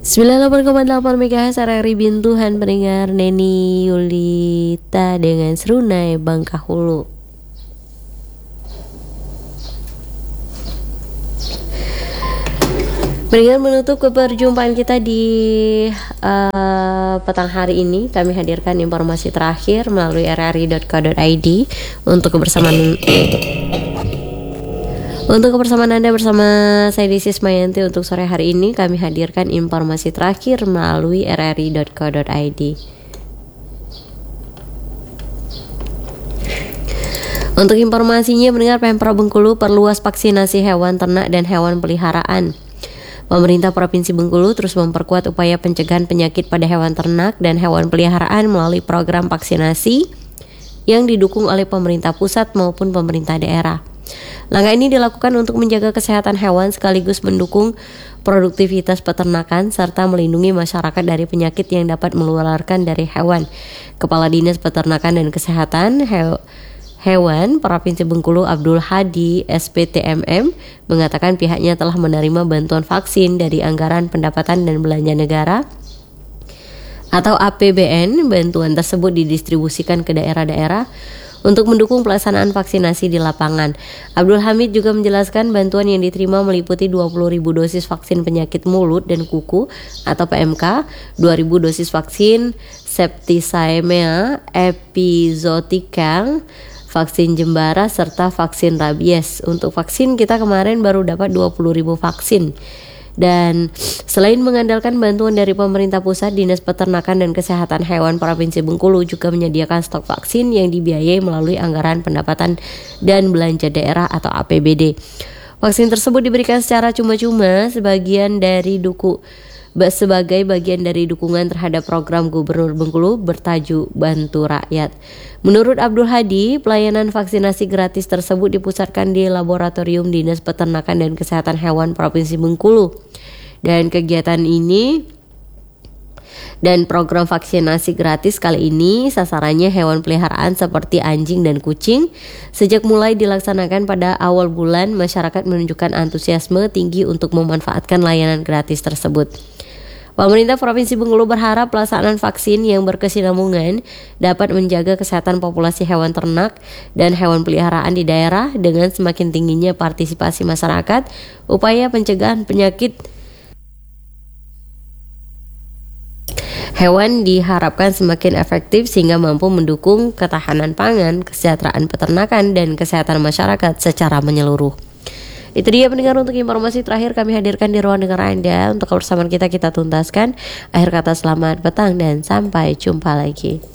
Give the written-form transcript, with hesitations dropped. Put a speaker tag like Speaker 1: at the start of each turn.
Speaker 1: 98,8 MHz RRI Bintuhan, pendengar Neni Yulita dengan Serunai Bangkahulu. Pendengar, menutup keperjumpaan kita di petang hari ini, kami hadirkan informasi terakhir melalui rri.co.id untuk kebersamaan Anda bersama saya Disis Mayanti. Untuk sore hari ini kami hadirkan informasi terakhir melalui rri.co.id. Untuk informasinya, mendengar Pemprov Bengkulu perluas vaksinasi hewan ternak dan hewan peliharaan. Pemerintah Provinsi Bengkulu terus memperkuat upaya pencegahan penyakit pada hewan ternak dan hewan peliharaan melalui program vaksinasi yang didukung oleh pemerintah pusat maupun pemerintah daerah. Langkah ini dilakukan untuk menjaga kesehatan hewan sekaligus mendukung produktivitas peternakan serta melindungi masyarakat dari penyakit yang dapat menularkan dari hewan. Kepala Dinas Peternakan dan Kesehatan Hewan Provinsi Bengkulu Abdul Hadi SPTMM mengatakan pihaknya telah menerima bantuan vaksin dari Anggaran Pendapatan dan Belanja Negara atau APBN. Bantuan tersebut didistribusikan ke daerah-daerah untuk mendukung pelaksanaan vaksinasi di lapangan. Abdul Hamid juga menjelaskan bantuan yang diterima meliputi 20.000 dosis vaksin penyakit mulut dan kuku atau PMK, 2.000 dosis vaksin Septicaemia epizootica, vaksin jembara, serta vaksin rabies. Untuk vaksin kita kemarin baru dapat 20.000 vaksin. Dan selain mengandalkan bantuan dari pemerintah pusat, Dinas Peternakan dan Kesehatan Hewan Provinsi Bengkulu juga menyediakan stok vaksin yang dibiayai melalui Anggaran Pendapatan dan Belanja Daerah atau APBD. Vaksin tersebut diberikan secara cuma-cuma sebagai bagian dari dukungan terhadap program Gubernur Bengkulu bertajuk Bantu Rakyat. Menurut Abdul Hadi, pelayanan vaksinasi gratis tersebut dipusatkan di Laboratorium Dinas Peternakan dan Kesehatan Hewan Provinsi Bengkulu. Dan kegiatan ini dan program vaksinasi gratis kali ini sasarannya hewan peliharaan seperti anjing dan kucing. Sejak mulai dilaksanakan pada awal bulan, masyarakat menunjukkan antusiasme tinggi untuk memanfaatkan layanan gratis tersebut. Pemerintah Provinsi Bengkulu berharap pelaksanaan vaksin yang berkesinambungan dapat menjaga kesehatan populasi hewan ternak dan hewan peliharaan di daerah. Dengan semakin tingginya partisipasi masyarakat, upaya pencegahan penyakit hewan diharapkan semakin efektif sehingga mampu mendukung ketahanan pangan, kesejahteraan peternakan, dan kesehatan masyarakat secara menyeluruh. Itu dia pendengar, untuk informasi terakhir kami hadirkan di ruang dengar Anda. Untuk kebersamaan kita tuntaskan. Akhir kata, selamat petang dan sampai jumpa lagi.